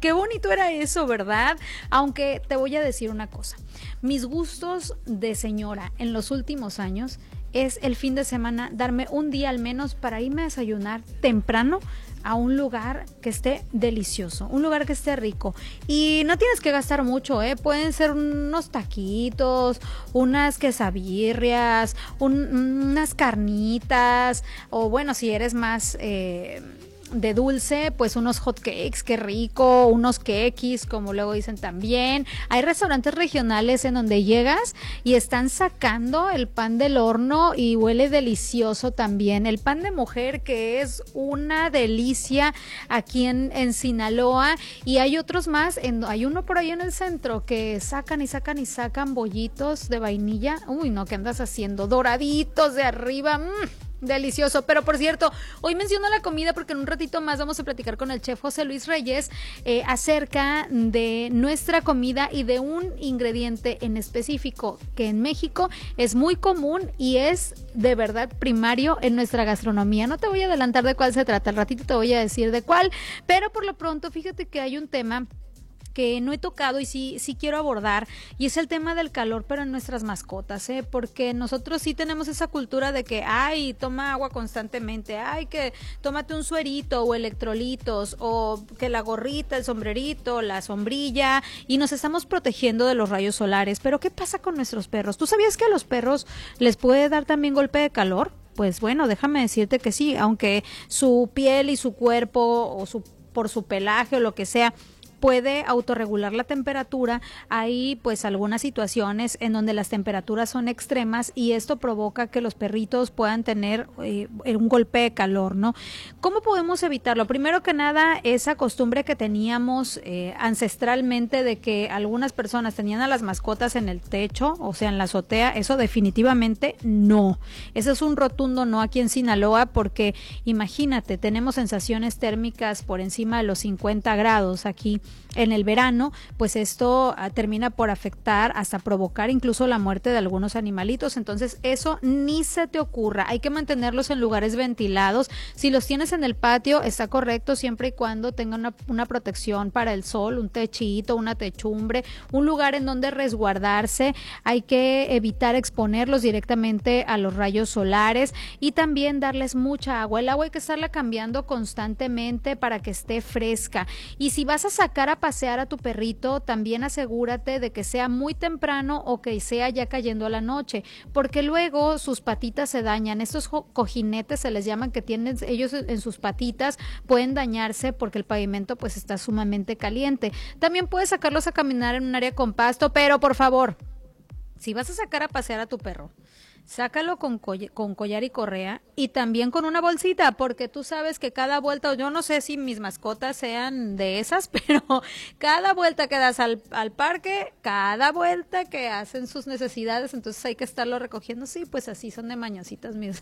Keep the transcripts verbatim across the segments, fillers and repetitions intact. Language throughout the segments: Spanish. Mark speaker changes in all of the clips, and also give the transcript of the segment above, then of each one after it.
Speaker 1: qué bonito era eso, ¿verdad? Aunque te voy a decir una cosa, mis gustos de señora en los últimos años es el fin de semana darme un día al menos para irme a desayunar temprano a un lugar que esté delicioso, un lugar que esté rico. Y no tienes que gastar mucho, ¿eh? Pueden ser unos taquitos, unas quesabirrias, un, unas carnitas, o bueno, si eres más eh, de dulce, pues unos hot cakes, qué rico, unos quequis, como luego dicen también. Hay restaurantes regionales en donde llegas y están sacando el pan del horno y huele delicioso también. El pan de mujer, que es una delicia aquí en, en Sinaloa, y hay otros más, en, hay uno por ahí en el centro que sacan y sacan y sacan bollitos de vainilla. Uy, no, ¿qué andas haciendo? Doraditos de arriba, mmm. Delicioso. Pero por cierto, hoy menciono la comida porque en un ratito más vamos a platicar con el chef José Luis Reyes eh, acerca de nuestra comida y de un ingrediente en específico que en México es muy común y es de verdad primario en nuestra gastronomía. No te voy a adelantar de cuál se trata, al ratito te voy a decir de cuál, pero por lo pronto fíjate que hay un tema que no he tocado y sí, sí quiero abordar, y es el tema del calor, pero en nuestras mascotas, ¿eh? Porque nosotros sí tenemos esa cultura de que, ay, toma agua constantemente, ay, que tómate un suerito o electrolitos, o que la gorrita, el sombrerito, la sombrilla, y nos estamos protegiendo de los rayos solares. Pero ¿qué pasa con nuestros perros? ¿Tú sabías que a los perros les puede dar también golpe de calor? Pues bueno, déjame decirte que sí, aunque su piel y su cuerpo, o su, por su pelaje o lo que sea, puede autorregular la temperatura, hay pues algunas situaciones en donde las temperaturas son extremas y esto provoca que los perritos puedan tener eh, un golpe de calor, ¿no? ¿Cómo podemos evitarlo? Primero que nada, esa costumbre que teníamos eh, ancestralmente de que algunas personas tenían a las mascotas en el techo, o sea, en la azotea, eso definitivamente no. Eso es un rotundo no aquí en Sinaloa, porque imagínate, tenemos sensaciones térmicas por encima de los cincuenta grados aquí en el verano, pues esto uh, termina por afectar hasta provocar incluso la muerte de algunos animalitos. Entonces eso ni se te ocurra, hay que mantenerlos en lugares ventilados. Si los tienes en el patio está correcto, siempre y cuando tengan una, una protección para el sol, un techito, una techumbre, un lugar en donde resguardarse. Hay que evitar exponerlos directamente a los rayos solares y también darles mucha agua. El agua hay que estarla cambiando constantemente para que esté fresca. Y si vas a sacar a pasear a tu perrito, también asegúrate de que sea muy temprano o que sea ya cayendo a la noche, porque luego sus patitas se dañan. Estos cojinetes se les llaman, que tienen ellos en sus patitas, pueden dañarse porque el pavimento pues está sumamente caliente. También puedes sacarlos a caminar en un área con pasto, pero por favor, si vas a sacar a pasear a tu perro, sácalo con, coll- con collar y correa y también con una bolsita, porque tú sabes que cada vuelta, yo no sé si mis mascotas sean de esas, pero cada vuelta que das al, al parque, cada vuelta que hacen sus necesidades, entonces hay que estarlo recogiendo. Sí, pues así son de mañositas mis,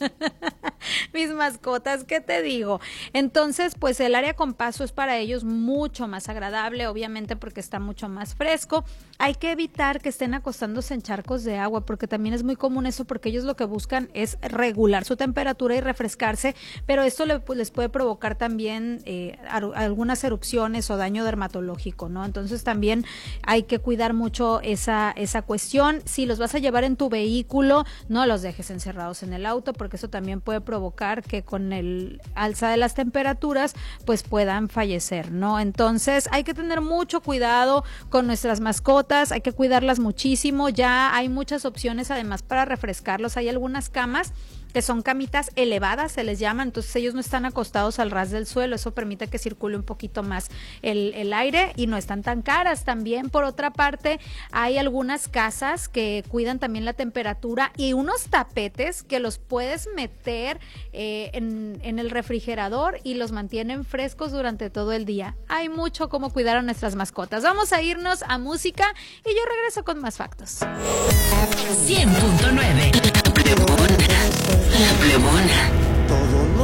Speaker 1: mis mascotas, ¿qué te digo? Entonces, pues el área con paso es para ellos mucho más agradable, obviamente porque está mucho más fresco. Hay que evitar que estén acostándose en charcos de agua, porque también es muy común eso, porque ellos lo que buscan es regular su temperatura y refrescarse, pero esto le, pues, les puede provocar también eh, ar- algunas erupciones o daño dermatológico, ¿no? Entonces también hay que cuidar mucho esa, esa cuestión. Si los vas a llevar en tu vehículo, no los dejes encerrados en el auto, porque eso también puede provocar que con el alza de las temperaturas pues puedan fallecer, ¿no? Entonces hay que tener mucho cuidado con nuestras mascotas, hay que cuidarlas muchísimo. Ya hay muchas opciones además para refrescarlos. Hay algunas camas que son camitas elevadas, se les llama, entonces ellos no están acostados al ras del suelo, eso permite que circule un poquito más el, el aire y no están tan caras. También, por otra parte, hay algunas casas que cuidan también la temperatura y unos tapetes que los puedes meter eh, en, en el refrigerador y los mantienen frescos durante todo el día. Hay mucho cómo cuidar a nuestras mascotas. Vamos a irnos a música y yo regreso con más factos.
Speaker 2: cien punto nueve La Plebona. La Plebona.